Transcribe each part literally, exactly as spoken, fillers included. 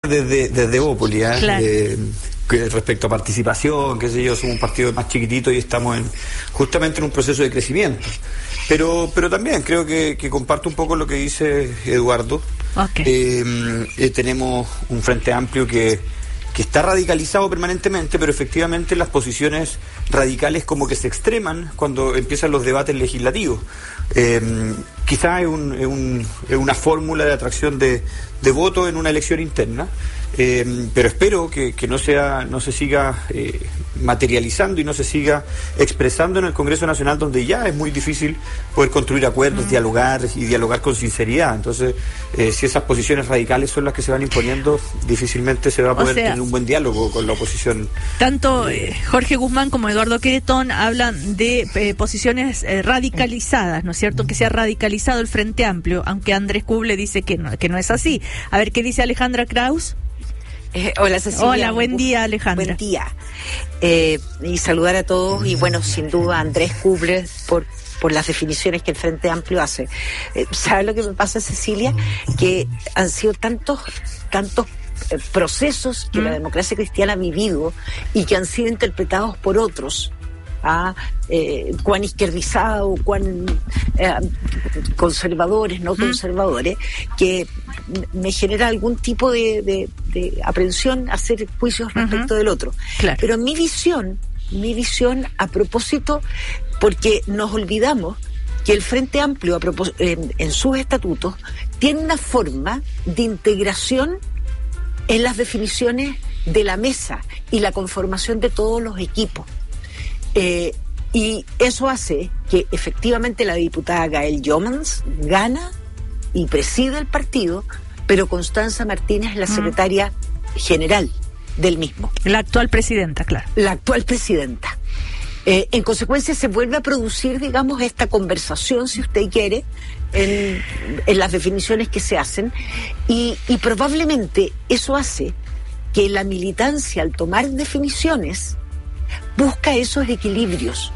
desde, desde Evópoli, ¿eh? Claro. Eh, que respecto a participación, qué sé yo, somos un partido más chiquitito y estamos en, justamente en un proceso de crecimiento. Pero, pero también creo que, que comparto un poco lo que dice Eduardo. Okay. Eh, eh, tenemos un frente amplio que, que está radicalizado permanentemente, pero efectivamente las posiciones radicales como que se extreman cuando empiezan los debates legislativos. Eh, quizás es, un, es, un, es una fórmula de atracción de, de votos en una elección interna, eh, pero espero que, que no sea no se siga eh, materializando y no se siga expresando en el Congreso Nacional, donde ya es muy difícil poder construir acuerdos, mm. dialogar y dialogar con sinceridad. Entonces, eh, si esas posiciones radicales son las que se van imponiendo, difícilmente se va a poder o sea, tener un buen diálogo con la oposición. Tanto eh, Jorge Guzmán como Eduardo Queretón hablan de eh, posiciones eh, radicalizadas, ¿no es cierto? Que se ha radicalizado el Frente Amplio, aunque Andrés Kuble dice que no, que no es así. A ver, ¿qué dice Alejandra Kraus? Eh, hola, Cecilia. Hola, buen día, Alejandra. Buen día. Eh, y saludar a todos, y bueno, sin duda Andrés Kuble por por las definiciones que el Frente Amplio hace. Eh, ¿Sabes lo que me pasa, Cecilia? Que han sido tantos, tantos eh, procesos que mm. la democracia cristiana ha vivido y que han sido interpretados por otros, a eh, cuán izquierdizado, cuán eh, conservadores, no conservadores, que me genera algún tipo de, de, de aprensión hacer juicios respecto uh-huh. del otro. Claro. Pero mi visión, mi visión a propósito, porque nos olvidamos que el Frente Amplio a propós- en, en sus estatutos tiene una forma de integración en las definiciones de la mesa y la conformación de todos los equipos. Eh, y eso hace que efectivamente la diputada Gael Jomans gana y preside el partido, pero Constanza Martínez es la secretaria mm. general del mismo. La actual presidenta, claro. La actual presidenta. Eh, en consecuencia se vuelve a producir, digamos, esta conversación, si usted quiere, en, en las definiciones que se hacen, y, y probablemente eso hace que la militancia, al tomar definiciones, busca esos equilibrios.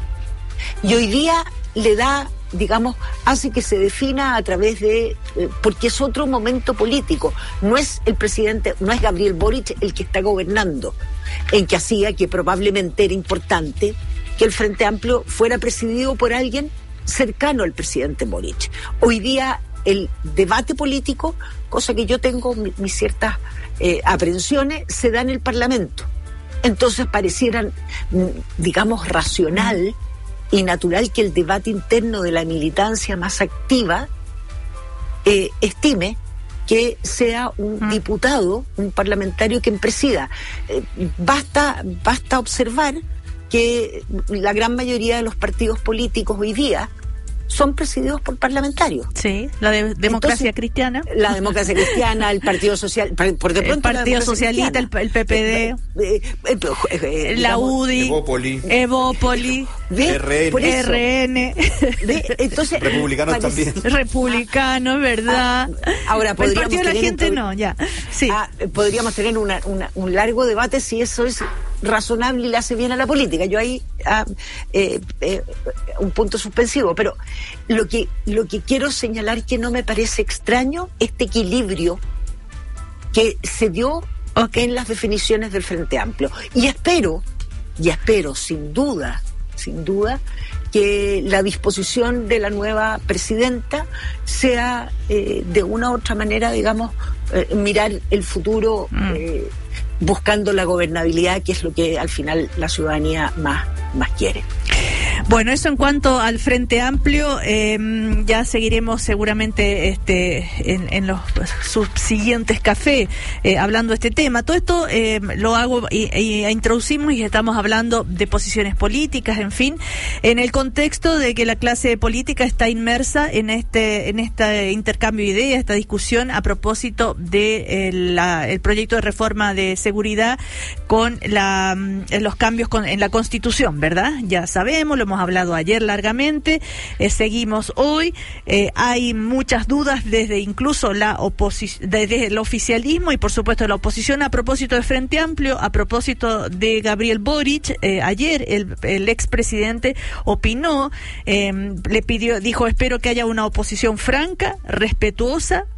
Y hoy día le da, digamos, hace que se defina a través de, eh, porque es otro momento político. No es el presidente, no es Gabriel Boric el que está gobernando, en que hacía que probablemente era importante que el Frente Amplio fuera presidido por alguien cercano al presidente Boric. Hoy día el debate político, cosa que yo tengo mis, mis ciertas eh, aprensiones, se da en el Parlamento. Entonces parecieran, digamos, racional y natural que el debate interno de la militancia más activa eh, estime que sea un mm. diputado, un parlamentario quien presida. Eh, basta, basta observar que la gran mayoría de los partidos políticos hoy día son presididos por parlamentarios. Sí, la de democracia Entonces, cristiana. La democracia cristiana, el Partido Social, por de pronto el Partido Socialista, el, el P P D, eh, eh, eh, la U D I, Evópoli, Evópoli, R N, R N. Entonces, republicanos parece, también. Republicanos, ¿verdad? Ah, ahora podríamos el partido de la gente un, no, ya. Sí. Ah, podríamos tener una, una, un largo debate si eso es razonable y le hace bien a la política. Yo ahí ah, eh, eh, un punto suspensivo, pero lo que lo que quiero señalar que no me parece extraño este equilibrio que se dio okay. en las definiciones del Frente Amplio, y espero y espero sin duda sin duda que la disposición de la nueva presidenta sea eh, de una u otra manera, digamos, eh, mirar el futuro mm. eh, buscando la gobernabilidad, que es lo que al final la ciudadanía más, más quiere. Bueno, eso en cuanto al Frente Amplio, eh, ya seguiremos seguramente este en, en los subsiguientes cafés eh, hablando de este tema. Todo esto eh, lo hago y, y introducimos y estamos hablando de posiciones políticas, en fin, en el contexto de que la clase política está inmersa en este en este intercambio de ideas, esta discusión a propósito de eh, la, el proyecto de reforma de seguridad con la los cambios con, en la Constitución, ¿verdad? Ya sabemos, lo hemos hablado ayer largamente, eh, seguimos hoy, eh, hay muchas dudas desde incluso la oposición, desde el oficialismo y por supuesto la oposición a propósito de Frente Amplio, a propósito de Gabriel Boric. Eh, ayer el, el expresidente opinó, eh, le pidió, dijo, espero que haya una oposición franca, respetuosa,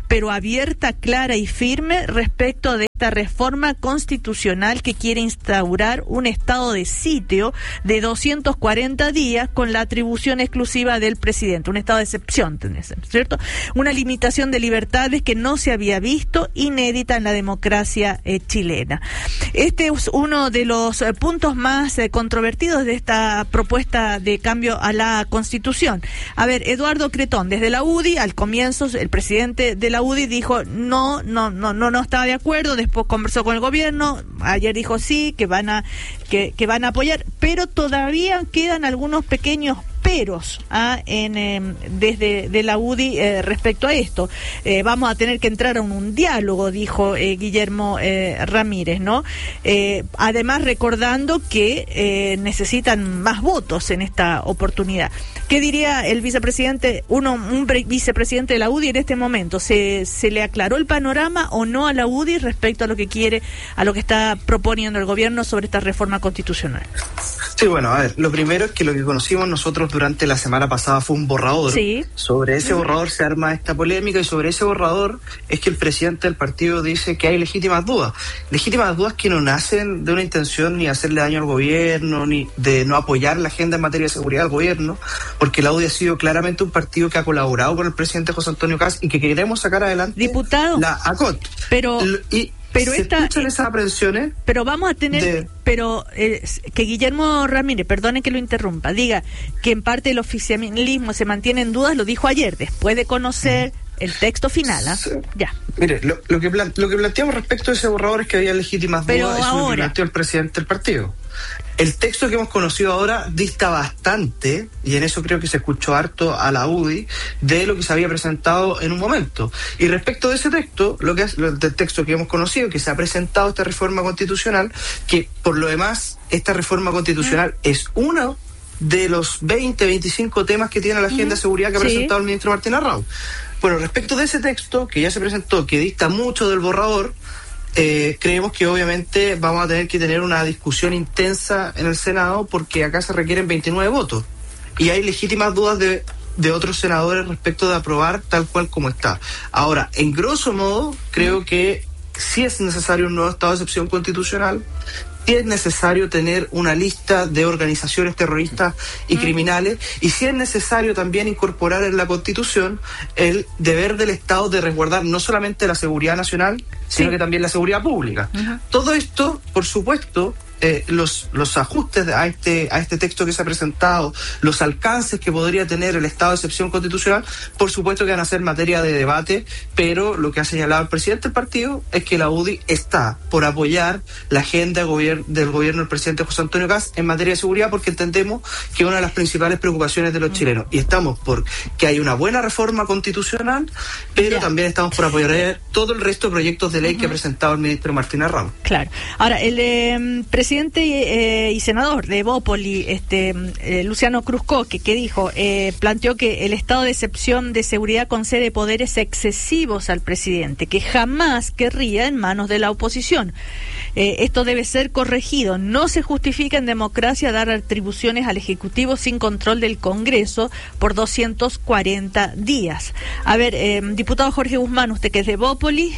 pero abierta, clara y firme respecto de esta reforma constitucional que quiere instaurar un estado de sitio de doscientos cuarenta días con la atribución exclusiva del presidente, un estado de excepción, ¿cierto? Una limitación de libertades que no se había visto, inédita en la democracia eh, chilena. Este es uno de los eh, puntos más eh, controvertidos de esta propuesta de cambio a la Constitución. A ver, Eduardo Cretón, desde la U D I, al comienzo, el presidente de la U D I dijo no, no, no, no, no estaba de acuerdo, después conversó con el gobierno, ayer dijo sí, que van a, que, que van a apoyar, pero todavía quedan algunos pequeños peros ah, en, eh, desde de la U D I eh, respecto a esto. Eh, vamos a tener que entrar a un, un diálogo, dijo eh, Guillermo eh, Ramírez, ¿no? Eh, además, recordando que eh, necesitan más votos en esta oportunidad. ¿Qué diría el vicepresidente, uno, un vicepresidente de la U D I en este momento? ¿Se, ¿Se le aclaró el panorama o no a la U D I respecto a lo que quiere, a lo que está proponiendo el gobierno sobre esta reforma constitucional? Sí, bueno, a ver, lo primero es que lo que conocimos nosotros durante la semana pasada fue un borrador. Sí. Sobre ese borrador se arma esta polémica y sobre ese borrador es que el presidente del partido dice que hay legítimas dudas. Legítimas dudas que no nacen de una intención ni hacerle daño al gobierno, ni de no apoyar la agenda en materia de seguridad del gobierno, porque la U D I ha sido claramente un partido que ha colaborado con el presidente José Antonio Kast y que queremos sacar adelante Diputado, la A C O T. Pero... Y, Pero se esta, escuchan esas aprensiones. Pero vamos a tener, de... pero eh, que Guillermo Ramírez, perdone que lo interrumpa, diga que en parte el oficialismo se mantiene en dudas, lo dijo ayer, después de conocer el texto final, ¿ah? Sí. Ya. Mire, lo, lo, que plan, lo que planteamos respecto a ese borrador es que había legítimas pero dudas, eso ahora... lo planteó el presidente del partido. El texto que hemos conocido ahora dista bastante, y en eso creo que se escuchó harto a la U D I, de lo que se había presentado en un momento. Y respecto de ese texto, lo que es del texto que hemos conocido, que se ha presentado esta reforma constitucional, que por lo demás, esta reforma constitucional uh-huh. es uno de los veinte, veinticinco temas que tiene la agenda uh-huh. de seguridad que ha sí. presentado el ministro Martín Arrau. Bueno, respecto de ese texto, que ya se presentó, que dista mucho del borrador, Eh, creemos que obviamente vamos a tener que tener una discusión intensa en el Senado porque acá se requieren veintinueve votos y hay legítimas dudas de, de otros senadores respecto de aprobar tal cual como está. Ahora, en grosso modo, creo que sí es necesario un nuevo estado de excepción constitucional, sí es necesario tener una lista de organizaciones terroristas y mm. criminales, y sí es necesario también incorporar en la Constitución el deber del Estado de resguardar no solamente la seguridad nacional, sino sí. que también la seguridad pública. Uh-huh. Todo esto, por supuesto, eh, los los ajustes a este a este texto que se ha presentado, los alcances que podría tener el estado de excepción constitucional, por supuesto que van a ser materia de debate, pero lo que ha señalado el presidente del partido es que la U D I está por apoyar la agenda gobier- del gobierno del presidente José Antonio Kast en materia de seguridad, porque entendemos que es una de las principales preocupaciones de los chilenos, y estamos por que hay una buena reforma constitucional, pero yeah. también estamos por apoyar todo el resto de proyectos de ley uh-huh. que ha presentado el ministro Martín Arrau. Claro. Ahora, el eh, presidente eh, y senador de Evópoli, este, eh, Luciano Cruzcoque, que dijo, eh, planteó que el estado de excepción de seguridad concede poderes excesivos al presidente, que jamás querría en manos de la oposición. Eh, esto debe ser corregido. No se justifica en democracia dar atribuciones al Ejecutivo sin control del Congreso por doscientos cuarenta días. A ver, eh, diputado Jorge Guzmán, usted que es de Evópoli.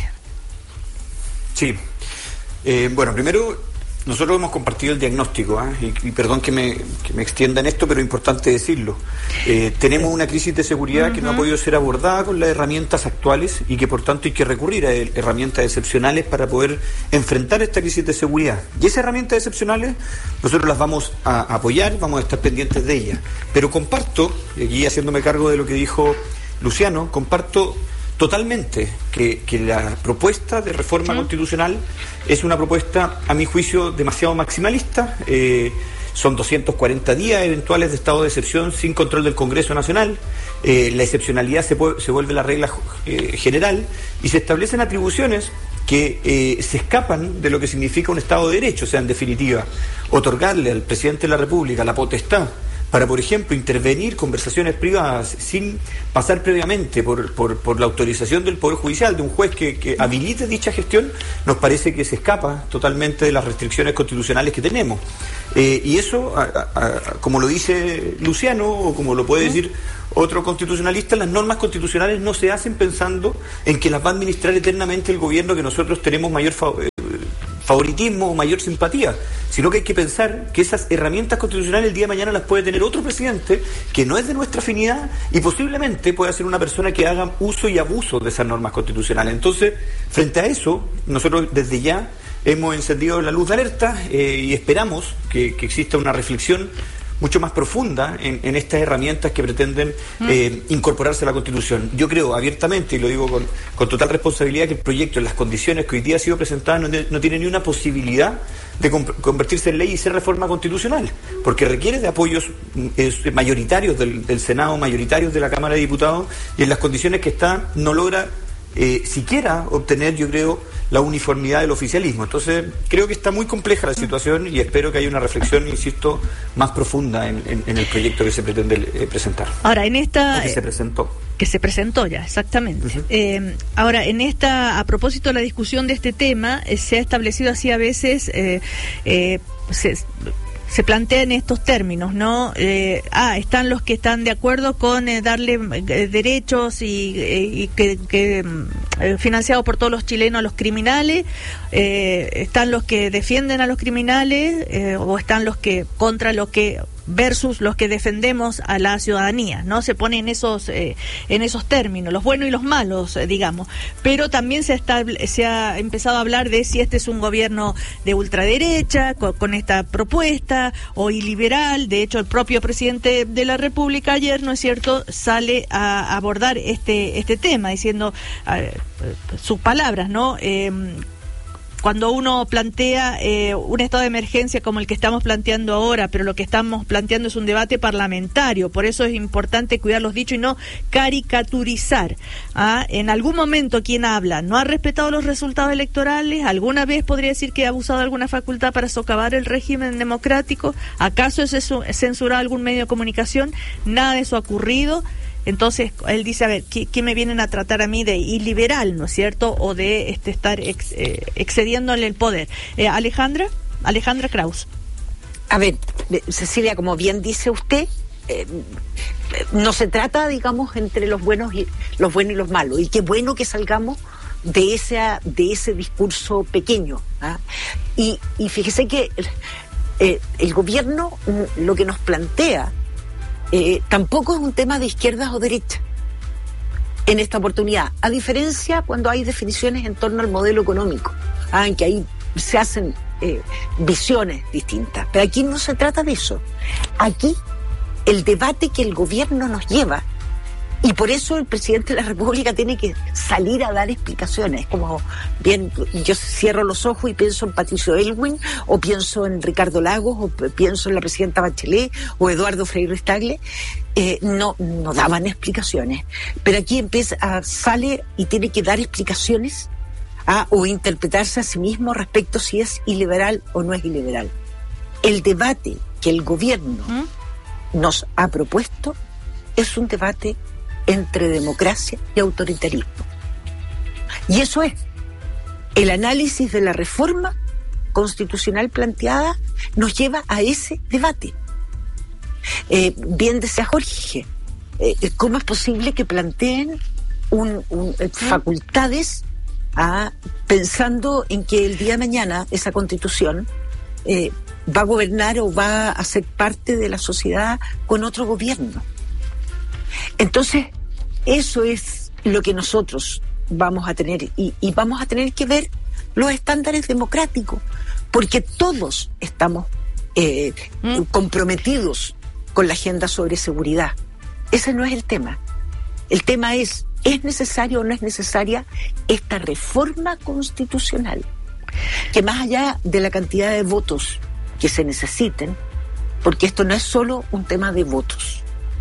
Sí. Eh, bueno, primero, nosotros hemos compartido el diagnóstico, ¿eh? y, y perdón que me, que me extienda en esto, pero es importante decirlo. Eh, tenemos una crisis de seguridad uh-huh. que no ha podido ser abordada con las herramientas actuales y que por tanto hay que recurrir a herramientas excepcionales para poder enfrentar esta crisis de seguridad. Y esas herramientas excepcionales nosotros las vamos a apoyar, vamos a estar pendientes de ellas. Pero comparto, y aquí haciéndome cargo de lo que dijo Luciano, comparto totalmente que, que la propuesta de reforma ¿Sí? constitucional es una propuesta, a mi juicio, demasiado maximalista. Eh, son doscientos cuarenta días eventuales de estado de excepción sin control del Congreso Nacional. Eh, la excepcionalidad se, puede, se vuelve la regla eh, general y se establecen atribuciones que eh, se escapan de lo que significa un Estado de Derecho. O sea, en definitiva, otorgarle al presidente de la República la potestad para, por ejemplo, intervenir conversaciones privadas sin pasar previamente por, por, por la autorización del Poder Judicial, de un juez que, que habilite dicha gestión, nos parece que se escapa totalmente de las restricciones constitucionales que tenemos. Eh, y eso, a, a, a, como lo dice Luciano, o como lo puede decir otro constitucionalista, las normas constitucionales no se hacen pensando en que las va a administrar eternamente el gobierno que nosotros tenemos mayor favor, favoritismo o mayor simpatía, sino que hay que pensar que esas herramientas constitucionales el día de mañana las puede tener otro presidente que no es de nuestra afinidad y posiblemente pueda ser una persona que haga uso y abuso de esas normas constitucionales. Entonces, frente a eso, nosotros desde ya hemos encendido la luz de alerta eh, y esperamos que, que exista una reflexión mucho más profunda en, en estas herramientas que pretenden eh, incorporarse a la Constitución. Yo creo abiertamente, y lo digo con, con total responsabilidad, que el proyecto, en las condiciones que hoy día ha sido presentado, no, no tiene ni una posibilidad de convertirse en ley y ser reforma constitucional, porque requiere de apoyos eh, mayoritarios del, del Senado, mayoritarios de la Cámara de Diputados, y en las condiciones que está no logra eh, siquiera obtener, yo creo, la uniformidad del oficialismo. Entonces, creo que está muy compleja la situación y espero que haya una reflexión, insisto, más profunda en, en, en el proyecto que se pretende eh, presentar. Ahora, en esta... O que se presentó. Que se presentó ya, exactamente. Uh-huh. Eh, ahora, en esta, a propósito de la discusión de este tema, eh, se ha establecido así a veces... Eh, eh, se, se plantea en estos términos, ¿no? Eh, ah, están los que están de acuerdo con eh, darle eh, derechos y, eh, y que, que eh, financiado por todos los chilenos a los criminales, eh, están los que defienden a los criminales eh, o están los que contra lo que versus los que defendemos a la ciudadanía, ¿no? Se pone en esos eh, en esos términos, los buenos y los malos, eh, digamos. Pero también se, está, se ha empezado a hablar de si este es un gobierno de ultraderecha, con, con esta propuesta, o iliberal. De hecho, el propio presidente de la República ayer, ¿no es cierto?, sale a abordar este este tema, diciendo eh, sus palabras, ¿no? Eh, Cuando uno plantea eh, un estado de emergencia como el que estamos planteando ahora, pero lo que estamos planteando es un debate parlamentario, por eso es importante cuidar los dichos y no caricaturizar. ¿Ah? En algún momento quien habla no ha respetado los resultados electorales, alguna vez podría decir que ha abusado de alguna facultad para socavar el régimen democrático, ¿acaso es censurado algún medio de comunicación? Nada de eso ha ocurrido. Entonces, él dice, a ver, ¿qué, qué me vienen a tratar a mí de iliberal, ¿no es cierto? O de este, estar ex, eh, excediéndole el poder. Eh, Alejandra, Alejandra Kraus. A ver, Cecilia, como bien dice usted, eh, no se trata, digamos, entre los buenos y los buenos y los malos. Y qué bueno que salgamos de ese, de ese discurso pequeño. ¿Ah? Y, y fíjese que eh, el gobierno lo que nos plantea Eh, tampoco es un tema de izquierdas o derechas en esta oportunidad, a diferencia cuando hay definiciones en torno al modelo económico, ah, en que ahí se hacen eh, visiones distintas. Pero aquí no se trata de eso. Aquí el debate que el gobierno nos lleva, y por eso el presidente de la República tiene que salir a dar explicaciones. Como bien, yo cierro los ojos y pienso en Patricio Aylwin, o pienso en Ricardo Lagos, o pienso en la presidenta Bachelet, o Eduardo Frei Ruiz-Tagle, eh, no, no daban explicaciones. Pero aquí empieza, a, sale y tiene que dar explicaciones a, o interpretarse a sí mismo respecto si es iliberal o no es iliberal. El debate que el gobierno ¿Mm? nos ha propuesto es un debate entre democracia y autoritarismo. Y eso es. El análisis de la reforma constitucional planteada nos lleva a ese debate. Eh, bien decía Jorge, eh, ¿cómo es posible que planteen un, un, eh, facultades a, pensando en que el día de mañana esa constitución eh, va a gobernar o va a ser parte de la sociedad con otro gobierno? Entonces, eso es lo que nosotros vamos a tener y, y vamos a tener que ver los estándares democráticos, porque todos estamos eh, ¿Mm? comprometidos con la agenda sobre seguridad. Ese no es el tema. El tema es, ¿es necesaria o no es necesaria esta reforma constitucional? Que más allá de la cantidad de votos que se necesiten, porque esto no es solo un tema de votos,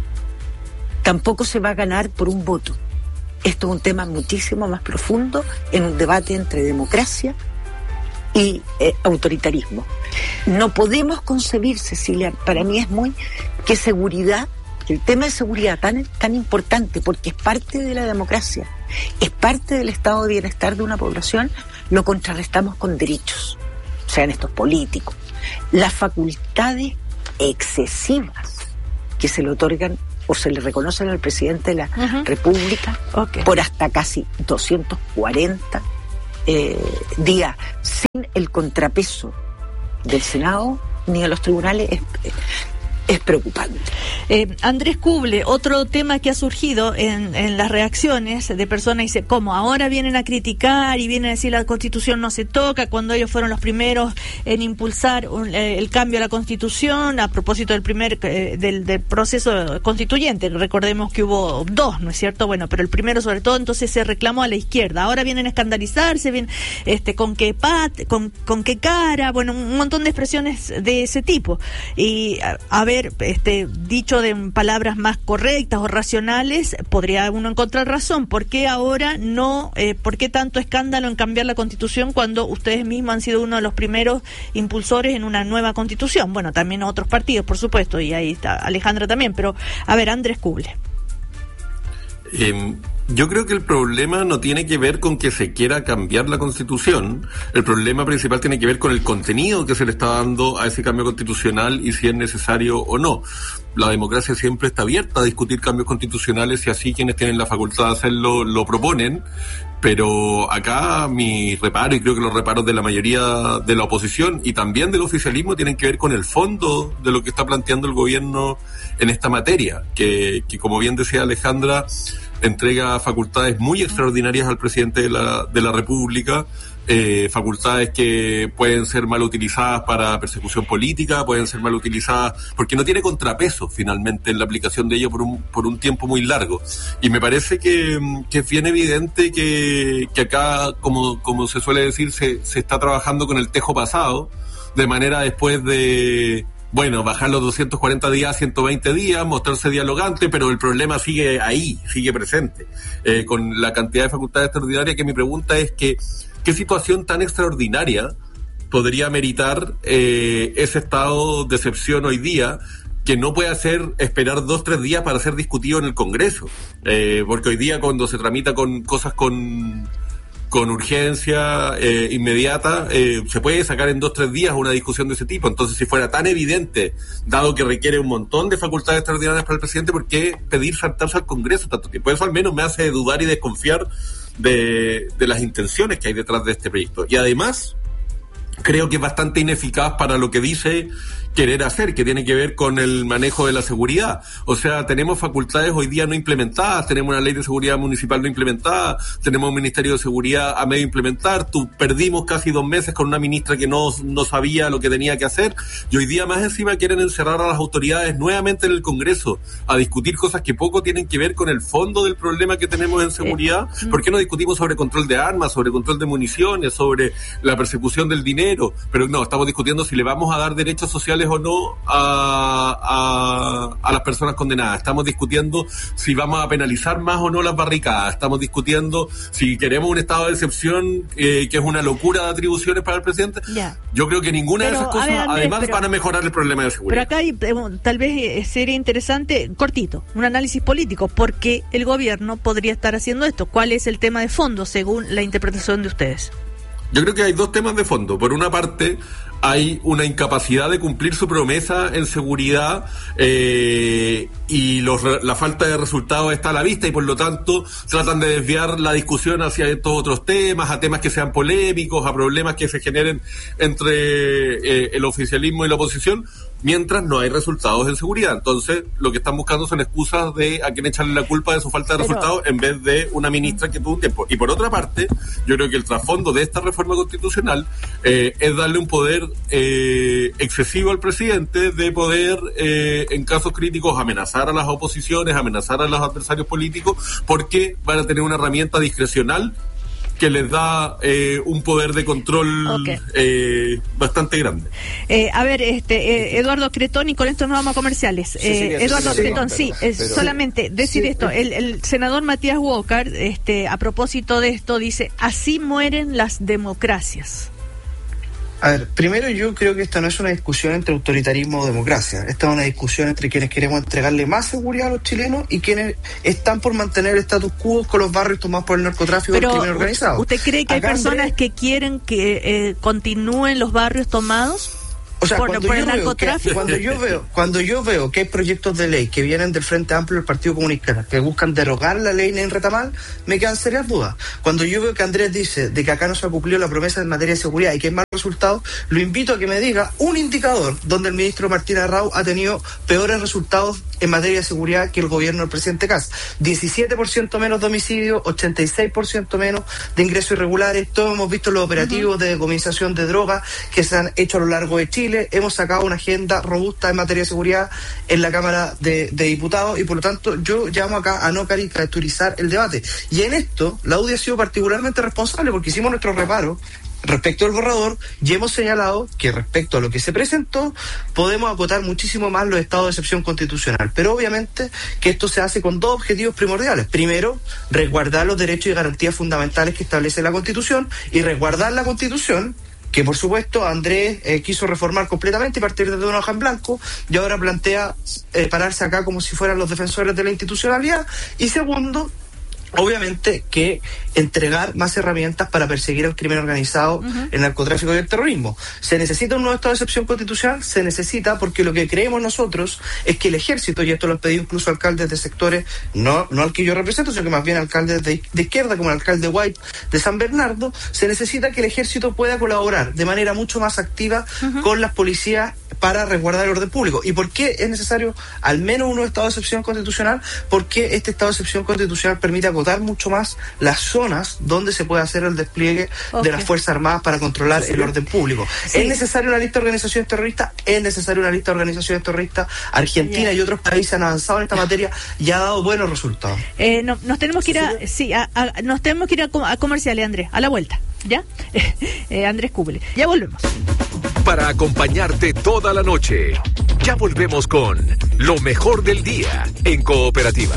tampoco se va a ganar por un voto. Esto es un tema muchísimo más profundo en un debate entre democracia y eh, autoritarismo. No podemos concebir, Cecilia, para mí es muy, que seguridad, el tema de seguridad tan, tan importante, porque es parte de la democracia, es parte del estado de bienestar de una población, lo contrarrestamos con derechos, sean estos políticos. Las facultades excesivas que se le otorgan o se le reconocen al presidente de la uh-huh. República okay. por hasta casi doscientos cuarenta eh, días sin el contrapeso del Senado ni de los tribunales es, es preocupante. Eh, Andrés Kuble, otro tema que ha surgido en, en las reacciones de personas, dice, ¿cómo? Ahora vienen a criticar y vienen a decir la Constitución no se toca, cuando ellos fueron los primeros en impulsar un, eh, el cambio a la Constitución, a propósito del primer eh, del, del proceso constituyente. Recordemos que hubo dos, ¿no es cierto? Bueno, pero el primero sobre todo, entonces se reclamó a la izquierda. Ahora vienen a escandalizarse, vienen, este, con qué pat, con, con qué cara, bueno, un montón de expresiones de ese tipo. Y a, a ver, este, dicho de palabras más correctas o racionales, podría uno encontrar razón. ¿Por qué ahora no, eh, por qué tanto escándalo en cambiar la Constitución cuando ustedes mismos han sido uno de los primeros impulsores en una nueva Constitución? Bueno, también otros partidos, por supuesto, y ahí está Alejandra también, pero a ver, Andrés Kuble. Eh, yo creo que el problema no tiene que ver con que se quiera cambiar la Constitución. El problema principal tiene que ver con el contenido que se le está dando a ese cambio constitucional y si es necesario o no. La democracia siempre está abierta a discutir cambios constitucionales y así quienes tienen la facultad de hacerlo lo proponen. Pero acá mi reparo, y creo que los reparos de la mayoría de la oposición y también del oficialismo, tienen que ver con el fondo de lo que está planteando el gobierno en esta materia, que, que como bien decía Alejandra, entrega facultades muy extraordinarias al presidente de la, de la República, eh, facultades que pueden ser mal utilizadas para persecución política, pueden ser mal utilizadas porque no tiene contrapeso finalmente en la aplicación de ello por un, por un tiempo muy largo. Y me parece que, que es bien evidente que, que acá, como, como se suele decir, se, se está trabajando con el tejo pasado, de manera después de... Bueno, bajar los doscientos cuarenta días a ciento veinte días, mostrarse dialogante, pero el problema sigue ahí, sigue presente, eh, con la cantidad de facultades extraordinarias, que mi pregunta es que, ¿qué situación tan extraordinaria podría meritar eh, ese estado de excepción hoy día, que no puede hacer esperar dos, tres días para ser discutido en el Congreso? Eh, porque hoy día cuando se tramita con cosas con... con urgencia eh, inmediata, eh, se puede sacar en dos, tres días una discusión de ese tipo. Entonces, si fuera tan evidente, dado que requiere un montón de facultades extraordinarias para el presidente, ¿por qué pedir saltarse al Congreso tanto tiempo? Eso al menos me hace dudar y desconfiar de, de las intenciones que hay detrás de este proyecto. Y además, creo que es bastante ineficaz para lo que dice querer hacer, que tiene que ver con el manejo de la seguridad. O sea, tenemos facultades hoy día no implementadas, tenemos una ley de seguridad municipal no implementada, tenemos un ministerio de seguridad a medio implementar, tú, perdimos casi dos meses con una ministra que no, no sabía lo que tenía que hacer, y hoy día más encima quieren encerrar a las autoridades nuevamente en el Congreso a discutir cosas que poco tienen que ver con el fondo del problema que tenemos en seguridad. ¿Por qué no discutimos sobre control de armas, sobre control de municiones, sobre la persecución del dinero? Pero no, estamos discutiendo si le vamos a dar derechos sociales o no a, a, a las personas condenadas. Estamos discutiendo si vamos a penalizar más o no las barricadas. Estamos discutiendo si queremos un estado de excepción, eh, que es una locura de atribuciones para el presidente. Yeah. Yo creo que ninguna pero, de esas cosas, ver, Andrés, además, pero, van a mejorar el problema de seguridad. Pero acá hay, tal vez sería interesante, cortito, un análisis político, porque el gobierno podría estar haciendo esto. ¿Cuál es el tema de fondo según la interpretación de ustedes? Yo creo que hay dos temas de fondo. Por una parte, hay una incapacidad de cumplir su promesa en seguridad, eh, y los, la falta de resultados está a la vista, y por lo tanto tratan de desviar la discusión hacia estos otros temas, a temas que sean polémicos, a problemas que se generen entre eh, el oficialismo y la oposición, mientras no hay resultados en seguridad. Entonces, lo que están buscando son excusas de a quién echarle la culpa de su falta de Pero... resultados, en vez de una ministra que tuvo un tiempo. Y por otra parte, yo creo que el trasfondo de esta reforma constitucional eh, es darle un poder eh, excesivo al presidente de poder, eh, en casos críticos, amenazar a las oposiciones, amenazar a los adversarios políticos, porque van a tener una herramienta discrecional que les da eh, un poder de control okay. eh, bastante grande. Eh, a ver, este eh, Eduardo Cretón, y con esto nos vamos a comerciales. Eh, sí, sí, Eduardo sí, Cretón, sí, pero, pero, solamente sí, decir sí, esto. El, el senador Matías Walker, este, a propósito de esto, dice: así mueren las democracias. A ver, primero yo creo que esta no es una discusión entre autoritarismo o democracia. Esta es una discusión entre quienes queremos entregarle más seguridad a los chilenos y quienes están por mantener el status quo con los barrios tomados por el narcotráfico y el crimen organizado. ¿Usted cree que Acá hay personas Andrés, que quieren que eh, continúen los barrios tomados? O sea, por, cuando, por yo el narcotráfico. Que, cuando yo veo cuando yo veo que hay proyectos de ley que vienen del Frente Amplio del Partido Comunista que buscan derogar la ley en Retamal, me quedan serias dudas. Cuando yo veo que Andrés dice de que acá no se ha cumplido la promesa en materia de seguridad y que hay malos resultados, lo invito a que me diga un indicador donde el ministro Martín Arrau ha tenido peores resultados en materia de seguridad que el gobierno del presidente Kast. diecisiete por ciento menos de homicidios, ochenta y seis por ciento menos de ingresos irregulares. Todos hemos visto los operativos uh-huh. de decomisación de drogas que se han hecho a lo largo de Chile. Hemos sacado una agenda robusta en materia de seguridad en la Cámara de, de Diputados y por lo tanto yo llamo acá a no caricaturizar el debate. Y en esto la U D I ha sido particularmente responsable porque hicimos nuestro reparo respecto al borrador y hemos señalado que respecto a lo que se presentó podemos acotar muchísimo más los estados de excepción constitucional, pero obviamente que esto se hace con dos objetivos primordiales. Primero, resguardar los derechos y garantías fundamentales que establece la Constitución y resguardar la Constitución que por supuesto Andrés eh, quiso reformar completamente y partir desde una hoja en blanco y ahora plantea eh, pararse acá como si fueran los defensores de la institucionalidad. Y segundo, obviamente que entregar más herramientas para perseguir el crimen organizado, uh-huh. el narcotráfico y el terrorismo. ¿Se necesita un nuevo estado de excepción constitucional? Se necesita porque lo que creemos nosotros es que el ejército, y esto lo han pedido incluso alcaldes de sectores, no, no al que yo represento, sino que más bien alcaldes de, de izquierda, como el alcalde White de San Bernardo, se necesita que el ejército pueda colaborar de manera mucho más activa uh-huh. con las policías para resguardar el orden público. ¿Y por qué es necesario al menos un nuevo estado de excepción constitucional? Porque este estado de excepción constitucional permite acotar mucho más las zonas donde se puede hacer el despliegue okay. de las Fuerzas Armadas para controlar sí. el orden público. Sí. ¿Es necesaria una lista de organizaciones terroristas? Es necesaria una lista de organizaciones terroristas. Argentina yeah. y otros países han avanzado en esta materia y ha dado buenos resultados. Eh, no, nos tenemos que ir a, sí, a, a, nos tenemos que ir a, a comerciales, Andrés, a la vuelta, ¿ya? eh, Andrés Cúbele. Ya volvemos. Para acompañarte toda la noche, ya volvemos con lo mejor del día en Cooperativa.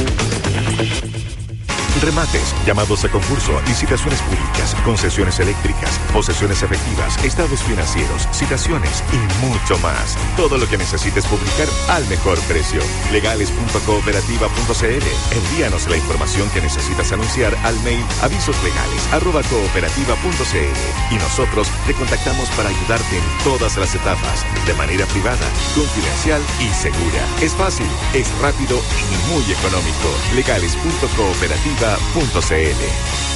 Remates, llamados a concurso, licitaciones públicas, concesiones eléctricas, posesiones efectivas, estados financieros, citaciones y mucho más. Todo lo que necesites publicar al mejor precio. legales punto cooperativa punto c l. Envíanos la información que necesitas anunciar al mail avisoslegales arroba cooperativa punto c l y nosotros te contactamos para ayudarte en todas las etapas, de manera privada, confidencial y segura. Es fácil, es rápido y muy económico. legales punto cooperativa punto c l.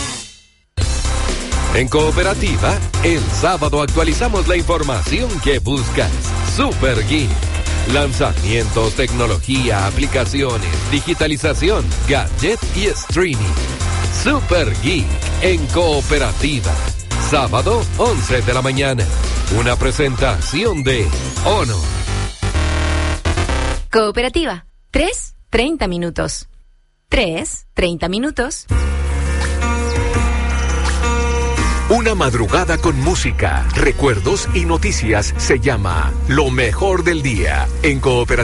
En Cooperativa, el sábado actualizamos la información que buscas. Super Geek. Lanzamientos, tecnología, aplicaciones, digitalización, gadget y streaming. Super Geek en Cooperativa. Sábado, once de la mañana. Una presentación de Honor. Cooperativa. tres, treinta minutos. tres, treinta minutos. Una madrugada con música, recuerdos y noticias se llama Lo Mejor del Día en Cooperativa.